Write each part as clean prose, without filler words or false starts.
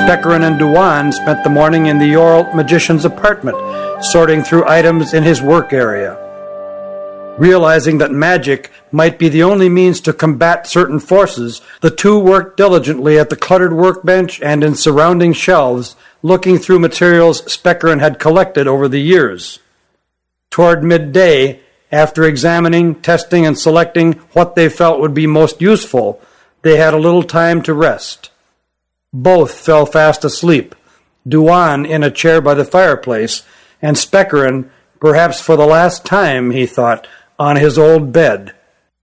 Spekerin and Duan spent the morning in the Ural magician's apartment, sorting through items in his work area. Realizing that magic might be the only means to combat certain forces, the two worked diligently at the cluttered workbench and in surrounding shelves, looking through materials Spekerin had collected over the years. Toward midday, after examining, testing, and selecting what they felt would be most useful, they had a little time to rest. Both fell fast asleep, Duan in a chair by the fireplace, and Spekerin, perhaps for the last time, he thought, on his old bed.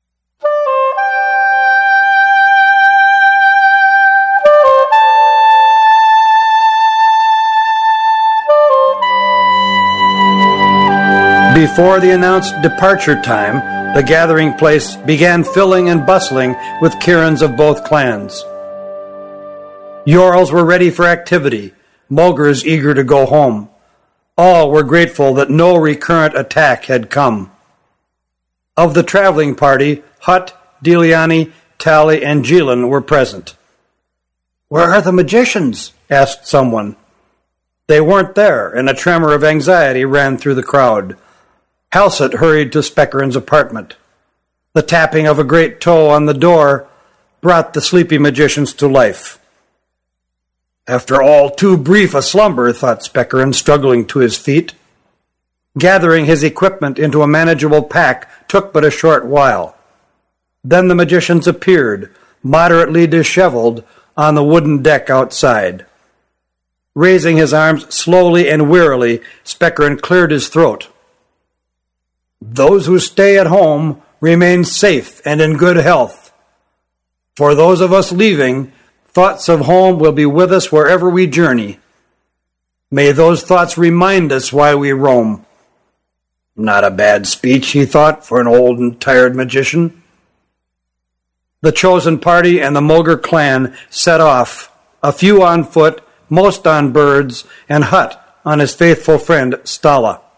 Before the announced departure time, the gathering place began filling and bustling with Kirins of both clans. Urals were ready for activity, Mulgars eager to go home. All were grateful that no recurrent attack had come. Of the traveling party, Hutt, Deliani, Tali, and Jilin were present. "Where are the magicians?" asked someone. They weren't there, and a tremor of anxiety ran through the crowd. Halsett hurried to Spekerin's apartment. The tapping of a great toe on the door brought the sleepy magicians to life. After all too brief a slumber, thought Spekerin, struggling to his feet. Gathering his equipment into a manageable pack took but a short while. Then the magicians appeared, moderately disheveled, on the wooden deck outside. Raising his arms slowly and wearily, Spekerin cleared his throat. "Those who stay at home remain safe and in good health. For those of us leaving, thoughts of home will be with us wherever we journey. May those thoughts remind us why we roam." Not a bad speech, he thought, for an old and tired magician. The chosen party and the Mulgar clan set off, a few on foot, most on birds, and Hutt on his faithful friend Stala.